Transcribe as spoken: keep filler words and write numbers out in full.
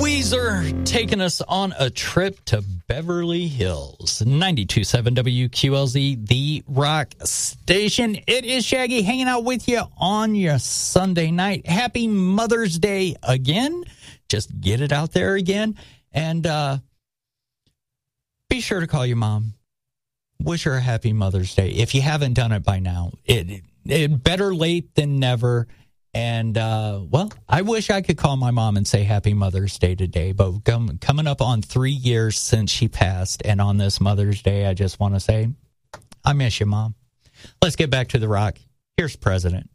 Weezer taking us on a trip to Beverly Hills. ninety-two point seven W Q L Z, the rock station. It is Shaggy hanging out with you on your Sunday night. Happy Mother's Day again. Just get it out there again. And uh, be sure to call your mom. Wish her a happy Mother's Day. If you haven't done it by now, it, it better late than never. And, uh, well, I wish I could call my mom and say Happy Mother's Day today, but com- coming up on three years since she passed, and on this Mother's Day, I just want to say, I miss you, Mom. Let's get back to the rock. Here's President.